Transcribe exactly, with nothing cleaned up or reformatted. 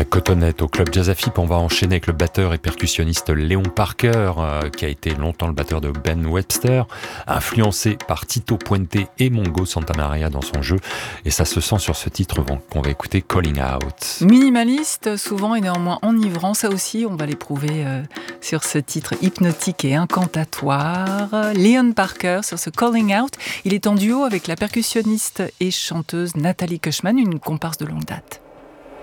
Cotonette au club Jazz Afip. On va enchaîner avec le batteur et percussionniste Léon Parker, euh, qui a été longtemps le batteur de Ben Webster, influencé par Tito Puente et Mongo Santamaria dans son jeu. Et ça se sent sur ce titre qu'on va écouter, Calling Out. Minimaliste, souvent et néanmoins enivrant. Ça aussi, on va l'éprouver euh, sur ce titre hypnotique et incantatoire. Léon Parker sur ce Calling Out. Il est en duo avec la percussionniste et chanteuse Nathalie Kushman, une comparse de longue date.